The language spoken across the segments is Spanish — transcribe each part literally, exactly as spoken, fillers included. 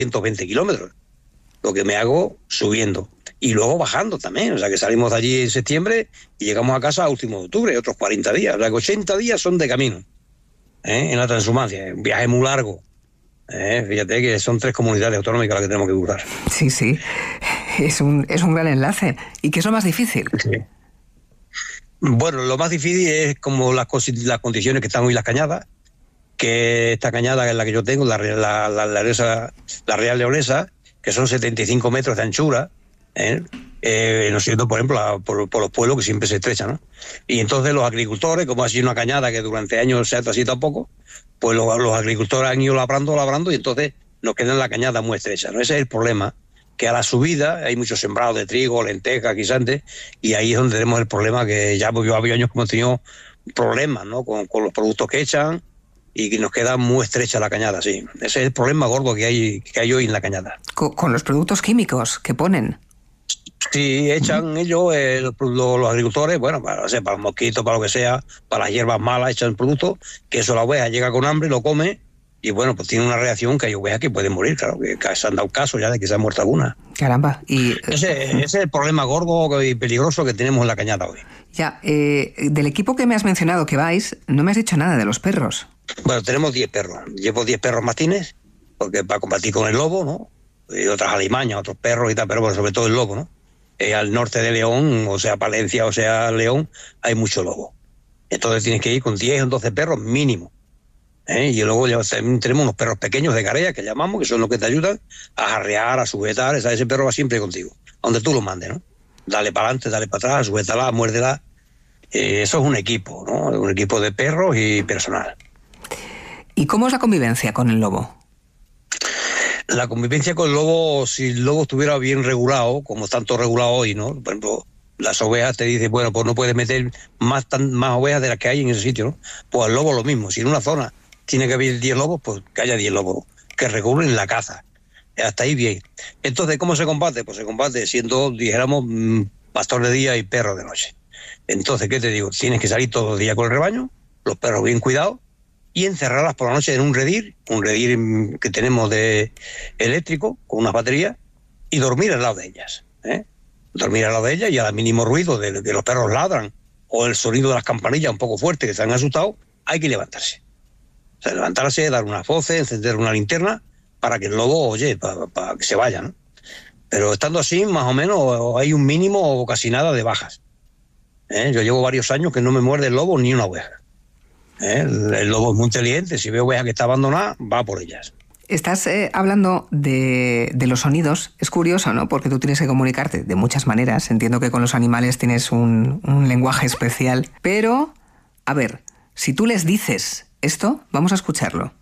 ciento veinte kilómetros. Lo que me hago subiendo y luego bajando también. O sea, que salimos de allí en septiembre y llegamos a casa a último de octubre, otros cuarenta días. O sea, que ochenta días son de camino, ¿eh? En la transhumancia. Un viaje muy largo. ¿eh? Fíjate que son tres comunidades autonómicas las que tenemos que cruzar. Sí, sí. Es un, es un gran enlace. ¿Y qué es lo más difícil? Sí. Bueno, lo más difícil es como las, las condiciones que están hoy las cañadas, que esta cañada es la que yo tengo, la, la, la, la, leonesa, la Real Leonesa, que son setenta y cinco metros de anchura, ¿eh? Eh, no siendo, por ejemplo, la, por, por los pueblos que siempre se estrechan, ¿no? Y entonces los agricultores, como ha sido una cañada que durante años se ha trasito poco, pues los, los agricultores han ido labrando, labrando, y entonces nos queda la cañada muy estrecha, ¿no? Ese es el problema, que a la subida hay muchos sembrados de trigo, lentejas, guisantes, y ahí es donde tenemos el problema, que ya yo había años que hemos tenido problemas, ¿no? Con, con los productos que echan, y que nos queda muy estrecha la cañada, sí. Ese es el problema gordo que hay, que hay hoy en la cañada. Con, con los productos químicos que ponen. Sí, echan ellos, eh, los, los agricultores, bueno, para, o sea, para los mosquitos, para lo que sea, para las hierbas malas, echan productos, que eso la oveja llega con hambre, lo come, y bueno, pues tiene una reacción que hay ovejas que pueden morir, claro, que, que se han dado casos ya de que se han muerto algunas. Caramba. Y ese, ese es el problema gordo y peligroso que tenemos en la cañada hoy. Ya, eh, del equipo que me has mencionado que vais, no me has dicho nada de los perros. Bueno, tenemos diez perros. Llevo diez perros mastines, porque para combatir con el lobo, ¿no? Y otras alimañas, otros perros y tal, pero bueno, sobre todo el lobo, ¿no? Eh, al norte de León, o sea, Palencia, o sea, León, hay mucho lobo. Entonces tienes que ir con diez o doce perros mínimo. ¿eh? Y luego ya tenemos unos perros pequeños de carrera, que llamamos, que son los que te ayudan a arrear, a sujetar. O sea, ese perro va siempre contigo, donde tú lo mandes, ¿no? Dale para adelante, dale para atrás, sujétala, muérdela. Eh, eso es un equipo, ¿no? Un equipo de perros y personal. ¿Y cómo es la convivencia con el lobo? La convivencia con el lobo, si el lobo estuviera bien regulado, como está todo regulado hoy, ¿no? Por ejemplo, las ovejas te dicen, bueno, pues no puedes meter más, tan, más ovejas de las que hay en ese sitio, ¿no? Pues el lobo lo mismo. Si en una zona tiene que haber diez lobos, pues que haya diez lobos, que regulen la caza. Hasta ahí bien. Entonces, ¿cómo se combate? Pues se combate siendo, dijéramos, pastor de día y perro de noche. Entonces, ¿qué te digo? Tienes que salir todos los días con el rebaño, los perros bien cuidados, y encerrarlas por la noche en un redir, un redir que tenemos de eléctrico, con unas baterías, y dormir al lado de ellas. ¿eh? Dormir al lado de ellas, y al mínimo ruido de que los perros ladran, o el sonido de las campanillas un poco fuerte que se han asustado, hay que levantarse. O sea, levantarse, dar unas voces, encender una linterna, para que el lobo, oye, para, para que se vaya, ¿no? Pero estando así, más o menos, hay un mínimo o casi nada de bajas. ¿eh? Yo llevo varios años que no me muerde el lobo ni una oveja. ¿eh? El, el lobo es muy inteligente, si ve oveja que está abandonada, va por ellas. Estás eh, hablando de, de los sonidos. Es curioso, ¿no? Porque tú tienes que comunicarte de muchas maneras. Entiendo que con los animales tienes un, un lenguaje especial. Pero, a ver, si tú les dices esto, vamos a escucharlo.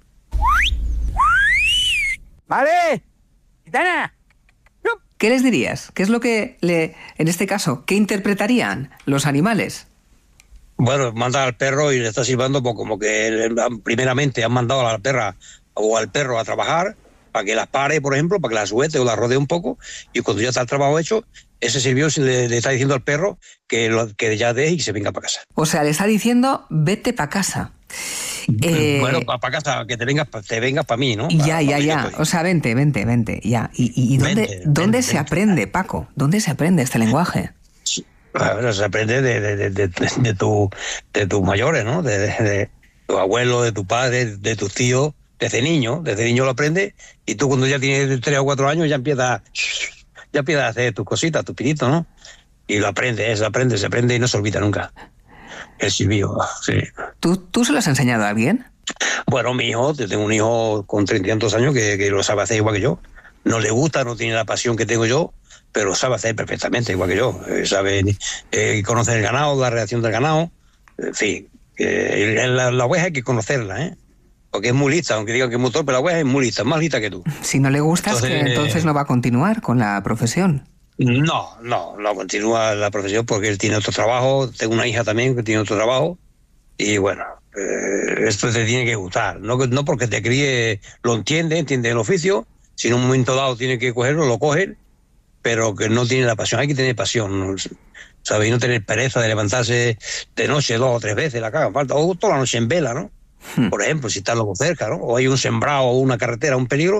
¡Vale! ¡Gitana! ¿Qué les dirías? ¿Qué es lo que, le, en este caso, qué interpretarían los animales? Bueno, manda al perro y le está silbando pues como que primeramente han mandado a la perra o al perro a trabajar para que las pare, por ejemplo, para que las sujete o las rodee un poco, y cuando ya está el trabajo hecho, ese sirvió le, le está diciendo al perro que, lo, que ya deje y que se venga para casa. O sea, le está diciendo, vete para casa. Eh... Bueno, para pa casa, que te vengas te vengas para mí, ¿no? Pa, ya, ya, ya. O sea, vente, vente, vente, ya. ¿Y, y, y dónde, vente, dónde vente, se vente. aprende, Paco? ¿Dónde se aprende este lenguaje? Bueno, se aprende de, de, de, de, de, tu, de tus mayores, ¿no? De, de, de tu abuelo, de tu padre, de tus tíos. Desde niño, desde niño lo aprendes, y tú cuando ya tienes tres o cuatro años ya empiezas, ya empiezas a hacer tus cositas, tus pinitos, ¿no? Y lo aprendes, lo aprendes, se aprende y no se olvida nunca. El silbido, sí. ¿Tú, ¿Tú se lo has enseñado a alguien? Bueno, mi hijo, tengo un hijo con treinta y tantos años que, que lo sabe hacer igual que yo. No le gusta, no tiene la pasión que tengo yo, pero sabe hacer perfectamente igual que yo. Eh, sabe eh, conocer el ganado, la reacción del ganado, en fin. Eh, la, la oveja hay que conocerla, ¿eh? Porque es muy lista, aunque digan que es motor, pero la oveja es muy lista, más lista que tú. Si no le gustas, entonces, que entonces no va a continuar con la profesión. No, no, no continúa la profesión porque él tiene otro trabajo. Tengo una hija también que tiene otro trabajo. Y bueno, eh, esto te tiene que gustar. No, no porque te críe, lo entiende, entiende el oficio. Si en un momento dado tiene que cogerlo, lo coge, pero que no tiene la pasión. Hay que tener pasión, ¿sabes? Y no tener pereza de levantarse de noche dos o tres veces, la cagan falta. O toda la noche en vela, ¿no? Por ejemplo, si está loco cerca, ¿no? O hay un sembrado o una carretera, un peligro,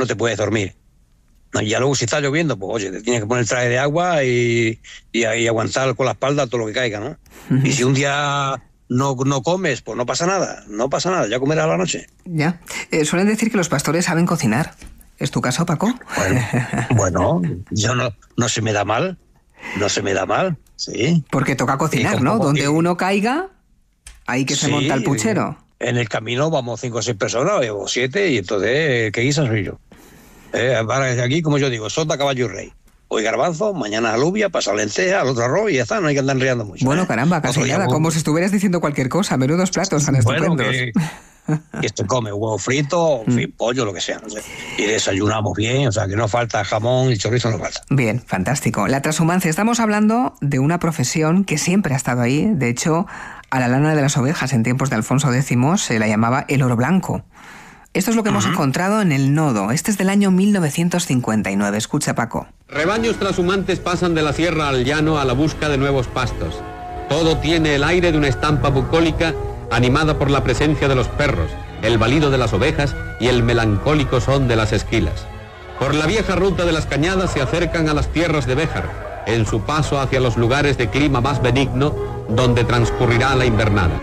no te puedes dormir. Y ya luego si está lloviendo, pues oye, te tienes que poner el traje de agua y, y, y aguantar con la espalda todo lo que caiga, ¿no? Uh-huh. Y si un día no, no comes, pues no pasa nada, no pasa nada, ya comerás a la noche. Ya. Eh, suelen decir que los pastores saben cocinar. ¿Es tu caso, Paco? Bueno, bueno yo no, no se me da mal, no se me da mal, sí. Porque toca cocinar, ¿no? Donde uno caiga, ahí que sí, se monta el puchero. En el camino vamos cinco o seis personas, o siete, y entonces, ¿qué guisa soy yo? Eh, aquí, como yo digo, sota, caballo y rey. Hoy garbanzo, mañana alubia, pasa lenteja, al otro arroz y ya está, no hay que andar enredando mucho. Bueno, ¿eh? caramba, casi nada, como si estuvieras diciendo cualquier cosa, menudos platos tan bueno, estupendos. Que, que se come huevo frito, en fin, pollo, lo que sea, no sé. Y desayunamos bien, o sea, que no falta jamón y chorizo, no falta. Bien, fantástico. La transhumancia, estamos hablando de una profesión que siempre ha estado ahí. De hecho, a la lana de las ovejas en tiempos de Alfonso X se la llamaba el oro blanco. Esto es lo que uh-huh. hemos encontrado en el Nodo. Este es del año mil novecientos cincuenta y nueve. Escucha, Paco. Rebaños transhumantes pasan de la sierra al llano a la busca de nuevos pastos. Todo tiene el aire de una estampa bucólica animada por la presencia de los perros, el balido de las ovejas y el melancólico son de las esquilas. Por la vieja ruta de las cañadas se acercan a las tierras de Béjar, en su paso hacia los lugares de clima más benigno, donde transcurrirá la invernada.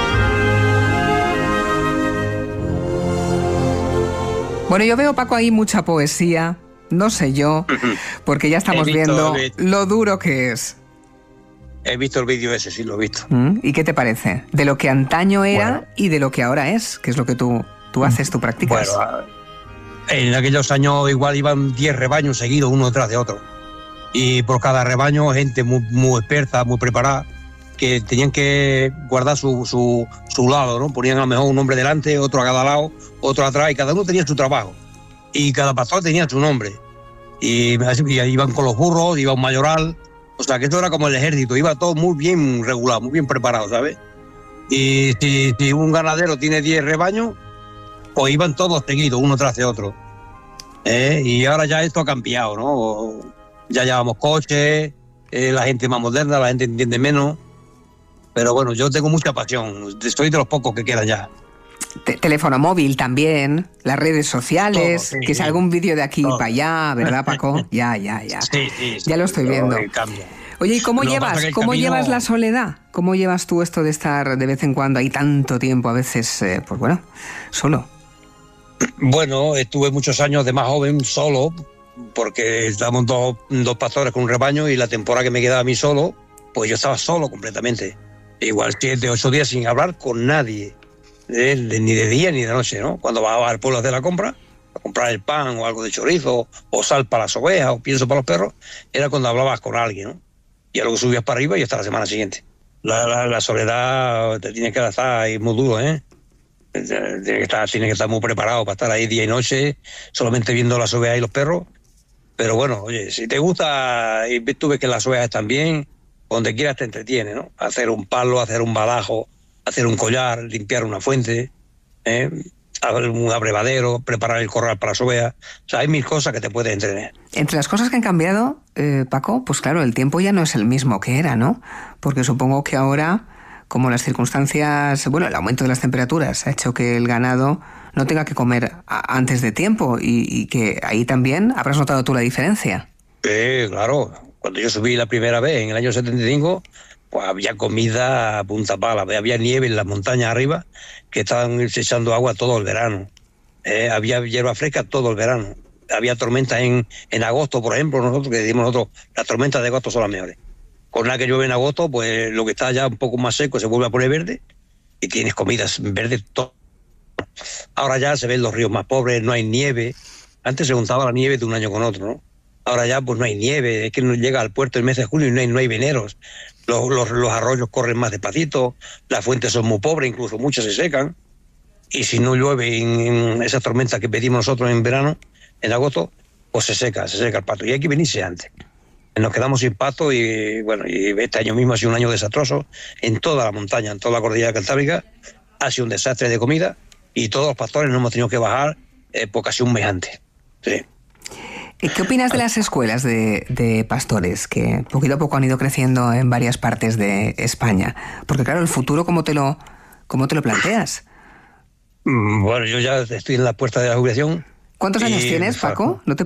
Bueno, yo veo, Paco, ahí mucha poesía, no sé yo, porque ya estamos viendo lo duro que es. He visto el vídeo ese, sí, lo he visto. ¿Y qué te parece? De lo que antaño era bueno. y de lo que ahora es, que es lo que tú, tú haces, tú practicas. Bueno, en aquellos años igual iban diez rebaños seguidos, uno detrás de otro. Y por cada rebaño, gente muy, muy experta, muy preparada, que tenían que guardar su, su, su lado, ¿no? Ponían a lo mejor un hombre delante, otro a cada lado, otro atrás, y cada uno tenía su trabajo. Y cada pastor tenía su nombre. Y, y iban con los burros, iba un mayoral. O sea, que esto era como el ejército, iba todo muy bien regulado, muy bien preparado, ¿sabes? Y si, si un ganadero tiene diez rebaños, pues iban todos seguidos, uno tras de otro. ¿Eh? Y ahora ya esto ha cambiado, ¿no? Ya llevamos coches, eh, la gente más moderna, la gente entiende menos. Pero bueno, yo tengo mucha pasión, soy de los pocos que quedan ya. T- teléfono móvil también, las redes sociales, todo, sí, que es algún vídeo de aquí para allá, ¿verdad, Paco? Ya, ya, ya. Sí, sí, sí, ya lo estoy sí, viendo. Oye, ¿y cómo lo llevas, cómo camino... llevas la soledad? ¿Cómo llevas tú esto de estar de vez en cuando ahí tanto tiempo, a veces, eh, pues bueno, solo? Bueno, estuve muchos años de más joven solo, porque estábamos dos, dos pastores con un rebaño y la temporada que me quedaba a mí solo, pues yo estaba solo completamente. Igual siete, ocho días sin hablar con nadie, de, de, ni de día ni de noche, ¿no? Cuando bajaba al pueblo a hacer la compra, a comprar el pan o algo de chorizo, o sal para las ovejas, o pienso para los perros, era cuando hablabas con alguien, ¿no? Y a lo que subías para arriba y hasta la semana siguiente. La, la, la soledad te tienes que estar ahí muy duro, ¿eh? Tienes que estar, tienes que estar muy preparado para estar ahí día y noche, solamente viendo las ovejas y los perros. Pero bueno, oye, si te gusta y tú ves que las ovejas están bien, donde quieras te entretiene, ¿no? Hacer un palo, hacer un balajo, hacer un collar, limpiar una fuente, ¿eh? Hacer un abrevadero, preparar el corral para las ovejas. O sea, hay mil cosas que te pueden entretener. Entre las cosas que han cambiado, eh, Paco, pues claro, el tiempo ya no es el mismo que era, ¿no? Porque supongo que ahora, como las circunstancias, bueno, el aumento de las temperaturas ha hecho que el ganado no tenga que comer a, antes de tiempo y, y que ahí también habrás notado tú la diferencia. Sí, claro. Cuando yo subí la primera vez, en el año setenta y cinco, pues había comida a punta pala, había nieve en las montañas arriba, que estaban echando agua todo el verano. Eh, había hierba fresca todo el verano. Había tormentas en, en agosto, por ejemplo, nosotros que decimos nosotros, las tormentas de agosto son las mejores. Con la que llueve en agosto, pues lo que está ya un poco más seco se vuelve a poner verde y tienes comidas verdes todo. Ahora ya se ven los ríos más pobres, no hay nieve. Antes se juntaba la nieve de un año con otro, ¿no? Ahora ya pues no hay nieve, es que no llega al puerto el mes de julio y no hay, no hay veneros. Los, los, los arroyos corren más despacito, las fuentes son muy pobres, incluso muchas se secan. Y si no llueve en, en esa tormenta que pedimos nosotros en verano, en agosto, pues se seca, se seca el pasto. Y hay que venirse antes. Nos quedamos sin pasto y bueno, y este año mismo ha sido un año desastroso en toda la montaña, en toda la cordillera cantábrica. Ha sido un desastre de comida y todos los pastores nos hemos tenido que bajar eh, por casi un mes antes. Sí. ¿Qué opinas de las escuelas de, de pastores que poquito a poco han ido creciendo en varias partes de España? Porque claro, el futuro, ¿cómo te lo, cómo te lo, cómo te lo planteas? Bueno, yo ya estoy en la puerta de la jubilación ¿Cuántos años Y, tienes, Paco? ¿No te